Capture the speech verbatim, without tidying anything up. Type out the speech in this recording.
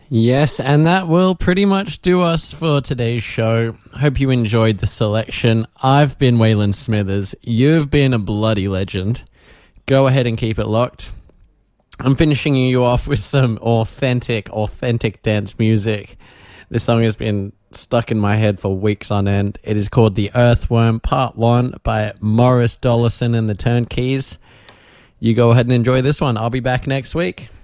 Yes, and that will pretty much do us for today's show. Hope you enjoyed the selection. I've been Waylon Smithers. You've been a bloody legend. Go ahead and keep it locked. I'm finishing you off with some authentic, authentic dance music. This song has been stuck in my head for weeks on end. It is called The Earthworm Part one by Morris Dollison and the Turnkeys. You go ahead and enjoy this one. I'll be back next week.